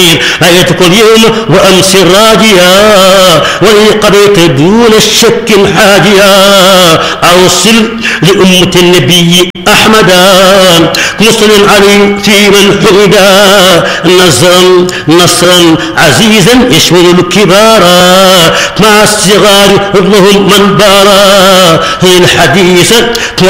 آيتك اليوم وأمس راجيا وإن قضيت دون الشك حاجيا أوصل لأمة النبي أحمدا مصل علي في من حمدا نصرا عزيزا يشمل الكبار مع الصغار كلهم من بارا الحديث